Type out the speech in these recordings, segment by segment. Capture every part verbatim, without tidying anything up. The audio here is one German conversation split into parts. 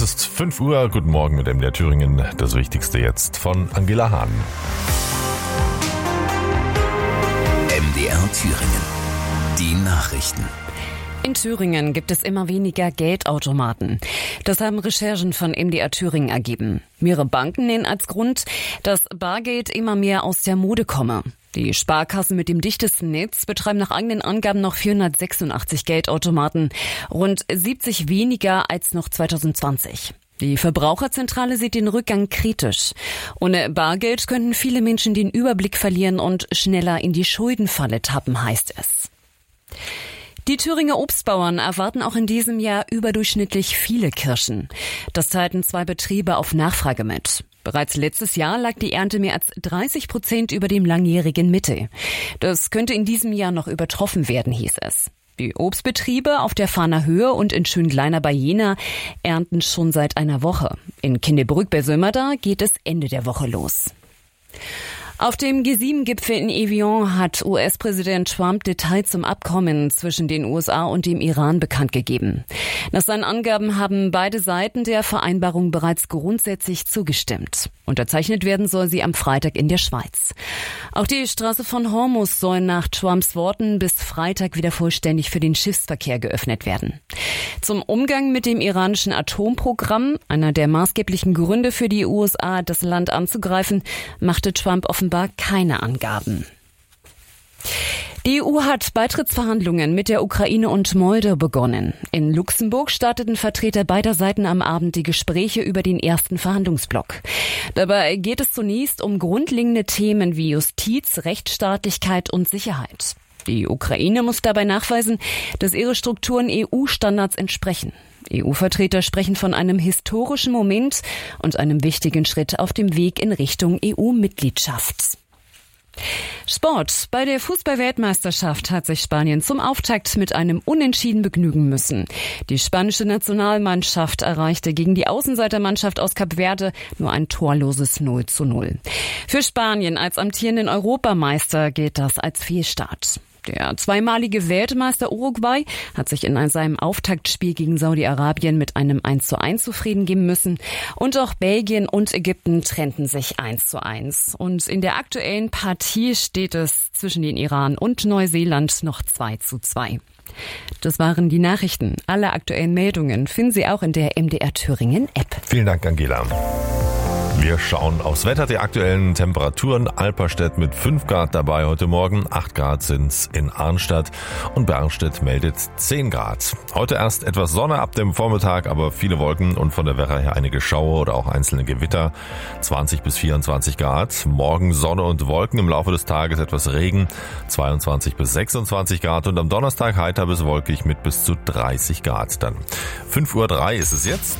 ist fünf Uhr. Guten Morgen mit M D R Thüringen. Das Wichtigste jetzt von Angela Hahn. M D R Thüringen. Die Nachrichten. In Thüringen gibt es immer weniger Geldautomaten. Das haben Recherchen von M D R Thüringen ergeben. Mehrere Banken nennen als Grund, dass Bargeld immer mehr aus der Mode komme. Die Sparkassen mit dem dichtesten Netz betreiben nach eigenen Angaben noch vierhundertsechsundachtzig Geldautomaten, rund siebzig weniger als noch zwanzig zwanzig. Die Verbraucherzentrale sieht den Rückgang kritisch. Ohne Bargeld könnten viele Menschen den Überblick verlieren und schneller in die Schuldenfalle tappen, heißt es. Die Thüringer Obstbauern erwarten auch in diesem Jahr überdurchschnittlich viele Kirschen. Das teilten zwei Betriebe auf Nachfrage mit. Bereits letztes Jahr lag die Ernte mehr als dreißig Prozent über dem langjährigen Mittel. Das könnte in diesem Jahr noch übertroffen werden, hieß es. Die Obstbetriebe auf der Fahner Höhe und in Schöngleiner bei Jena ernten schon seit einer Woche. In Kindebrück bei Sömmerda geht es Ende der Woche los. Auf dem G sieben Gipfel in Evian hat U S-Präsident Trump Details zum Abkommen zwischen den U S A und dem Iran bekannt gegeben. Nach seinen Angaben haben beide Seiten der Vereinbarung bereits grundsätzlich zugestimmt. Unterzeichnet werden soll sie am Freitag in der Schweiz. Auch die Straße von Hormuz soll nach Trumps Worten bis Freitag wieder vollständig für den Schiffsverkehr geöffnet werden. Zum Umgang mit dem iranischen Atomprogramm, einer der maßgeblichen Gründe für die U S A, das Land anzugreifen, machte Trump offenbar keine Angaben. Die E U hat Beitrittsverhandlungen mit der Ukraine und Moldau begonnen. In Luxemburg starteten Vertreter beider Seiten am Abend die Gespräche über den ersten Verhandlungsblock. Dabei geht es zunächst um grundlegende Themen wie Justiz, Rechtsstaatlichkeit und Sicherheit. Die Ukraine muss dabei nachweisen, dass ihre Strukturen E U-Standards entsprechen. E U-Vertreter sprechen von einem historischen Moment und einem wichtigen Schritt auf dem Weg in Richtung E U-Mitgliedschaft. Sport. Bei der Fußball-Weltmeisterschaft hat sich Spanien zum Auftakt mit einem Unentschieden begnügen müssen. Die spanische Nationalmannschaft erreichte gegen die Außenseitermannschaft aus Kap Verde nur ein torloses null zu null. Für Spanien als amtierenden Europameister gilt das als Fehlstart. Der zweimalige Weltmeister Uruguay hat sich in seinem Auftaktspiel gegen Saudi-Arabien mit einem eins zu eins zufrieden geben müssen. Und auch Belgien und Ägypten trennten sich eins zu eins. Und in der aktuellen Partie steht es zwischen den Iran und Neuseeland noch zwei zu zwei. Das waren die Nachrichten. Alle aktuellen Meldungen finden Sie auch in der M D R Thüringen App. Vielen Dank, Angela. Wir schauen aufs Wetter, die aktuellen Temperaturen. Alperstedt mit fünf Grad dabei heute Morgen, acht Grad sind's in Arnstadt und Bernstedt meldet zehn Grad. Heute erst etwas Sonne ab dem Vormittag, aber viele Wolken und von der Werra her einige Schauer oder auch einzelne Gewitter. zwanzig bis vierundzwanzig Grad. Morgen Sonne und Wolken, im Laufe des Tages etwas Regen, zweiundzwanzig bis sechsundzwanzig Grad und am Donnerstag heiter bis wolkig mit bis zu dreißig Grad dann. fünf Uhr drei ist es jetzt.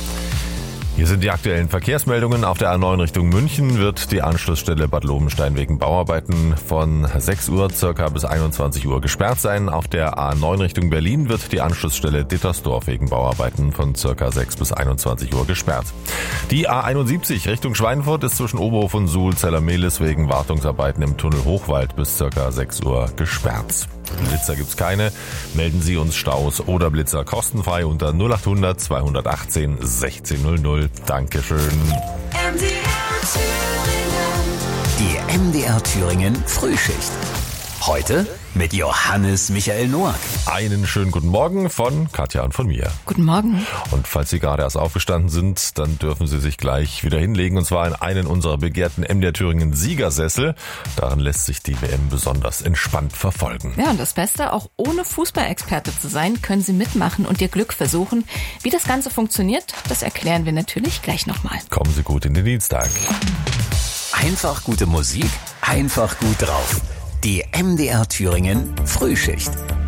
Hier sind die aktuellen Verkehrsmeldungen. Auf der A neun Richtung München wird die Anschlussstelle Bad Lobenstein wegen Bauarbeiten von sechs Uhr circa bis einundzwanzig Uhr gesperrt sein. Auf der A neun Richtung Berlin wird die Anschlussstelle Dittersdorf wegen Bauarbeiten von circa sechs bis einundzwanzig Uhr gesperrt. Die A einundsiebzig Richtung Schweinfurt ist zwischen Oberhof und Suhl-Zellermehlis wegen Wartungsarbeiten im Tunnel Hochwald bis circa sechs Uhr gesperrt. Blitzer gibt's keine. Melden Sie uns Staus oder Blitzer kostenfrei unter null acht hundert zweihundertachtzehn sechzehn null null. Dankeschön. M D R Thüringen. Die M D R Thüringen Frühschicht. Heute mit Johannes Michael Noack. Einen schönen guten Morgen von Katja und von mir. Guten Morgen. Und falls Sie gerade erst aufgestanden sind, dann dürfen Sie sich gleich wieder hinlegen, und zwar in einen unserer begehrten M D R Thüringen Siegersessel. Darin lässt sich die W M besonders entspannt verfolgen. Ja, und das Beste, auch ohne Fußballexperte zu sein, können Sie mitmachen und Ihr Glück versuchen. Wie das Ganze funktioniert, das erklären wir natürlich gleich nochmal. Kommen Sie gut in den Dienstag. Einfach gute Musik, einfach gut drauf. Die M D R Thüringen Frühschicht.